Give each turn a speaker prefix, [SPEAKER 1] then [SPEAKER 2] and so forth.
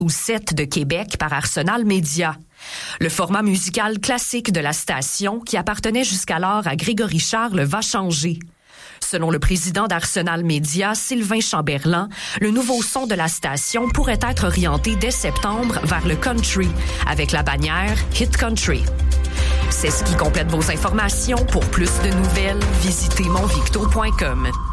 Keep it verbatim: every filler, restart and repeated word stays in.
[SPEAKER 1] ou sept de Québec par Arsenal Média. Le format musical classique de la station, qui appartenait jusqu'alors à Grégory Charles, va changer. Selon le président d'Arsenal Média, Sylvain Chamberlain, le nouveau son de la station pourrait être orienté dès septembre vers le country, avec la bannière Hit Country. C'est ce qui complète vos informations. Pour plus de nouvelles, visitez monvicto point com.